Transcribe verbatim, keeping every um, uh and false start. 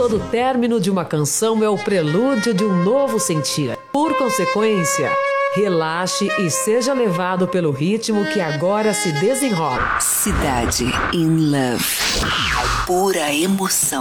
Todo término de uma canção é o prelúdio de um novo sentir. Por consequência, relaxe e seja levado pelo ritmo que agora se desenrola. Cidade in Love. Pura emoção.